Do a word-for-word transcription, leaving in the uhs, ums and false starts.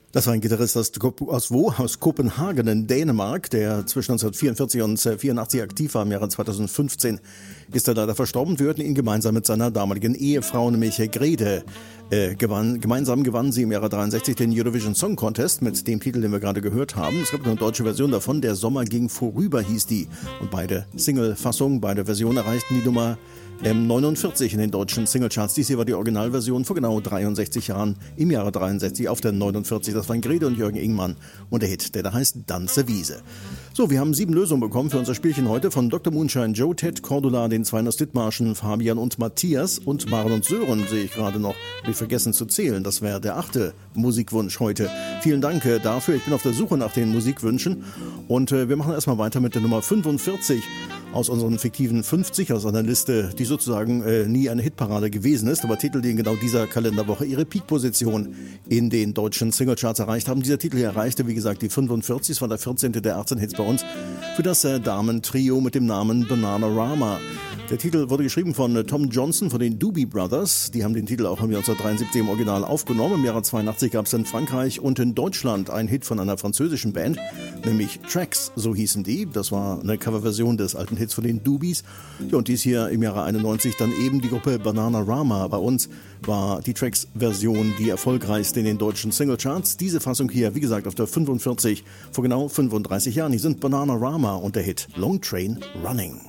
Das war ein Gitarrist aus, aus wo? Aus Kopenhagen in Dänemark, der zwischen neunzehnhundertvierundvierzig und vierundachtzig aktiv war. Im Jahre zweitausendfünfzehn ist er leider verstorben. Wir hörten ihn gemeinsam mit seiner damaligen Ehefrau, nämlich Grete. Äh, gewann, gemeinsam gewannen sie im Jahre dreiundsechzig den Eurovision Song Contest mit dem Titel, den wir gerade gehört haben. Es gibt eine deutsche Version davon, Der Sommer ging vorüber hieß die. Und beide Single-Fassungen, beide Versionen erreichten die Nummer ähm, neunundvierzig in den deutschen Singlecharts. Dies hier war die Originalversion vor genau dreiundsechzig Jahren, im Jahre dreiundsechzig auf der neunundvierzig. Das waren Grete und Jürgen Ingmann und der Hit, der da heißt Danse Wiese. So, wir haben sieben Lösungen bekommen für unser Spielchen heute von Doktor Moonshine, Joe, Ted, Cordula, den zwei Dithmarschen, Fabian und Matthias und Maren und Sören sehe ich gerade noch. Hab ich vergessen zu zählen. Das wäre der achte Musikwunsch heute. Vielen Dank äh, dafür. Ich bin auf der Suche nach den Musikwünschen und äh, wir machen erstmal weiter mit der Nummer fünfundvierzig aus unseren fiktiven fünfzig, aus einer Liste, die sozusagen äh, nie eine Hitparade gewesen ist, aber Titel, die in genau dieser Kalenderwoche ihre Peak-Position in den deutschen Singlecharts erreicht haben. Dieser Titel hier erreichte, wie gesagt, die fünfundvierzig, es war der vierzehnte der achtzehn Hits bei uns für das äh, Damen-Trio mit dem Namen Bananarama. Der Titel wurde geschrieben von äh, Tom Johnson von den Doobie Brothers. Die haben den Titel auch im Jahr neunzehnhundertdreiundsiebzig im Original aufgenommen. Im Jahre zweiundachtzig gab es in Frankreich und in Deutschland einen Hit von einer französischen Band, nämlich Tracks, so hießen die. Das war eine Coverversion des alten Hits von den Doobies. Ja, und dies hier im Jahre einundneunzig dann eben die Gruppe Bananarama. Bei uns war die Tracks-Version die erfolgreichste in den deutschen Singlecharts. Diese Fassung hier, wie gesagt, auf der fünfundvierzig vor genau fünfunddreißig Jahren. Hier sind Bananarama und der Hit Long Train Running.